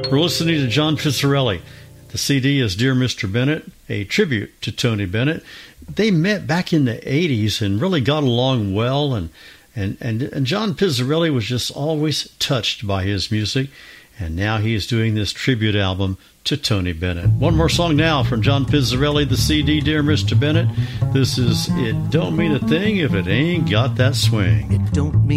We're listening to John Pizzarelli. The CD is Dear Mr. Bennett, a tribute to Tony Bennett. They met back in the 80s and really got along well, and John Pizzarelli was just always touched by his music, and now he is doing this tribute album to Tony Bennett. One more song now from John Pizzarelli, the CD Dear Mr. Bennett. This is It Don't Mean a Thing If It Ain't Got That Swing. It don't mean